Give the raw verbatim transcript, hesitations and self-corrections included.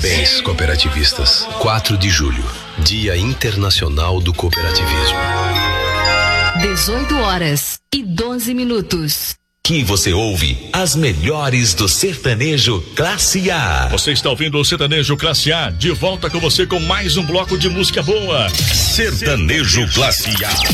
Parabéns, cooperativistas. quatro de julho, Dia Internacional do Cooperativismo. dezoito horas e doze minutos. Que você ouve as melhores do sertanejo Classe A. Você está ouvindo o Sertanejo Classe A, de volta com você com mais um bloco de música boa. Sertanejo Classe A.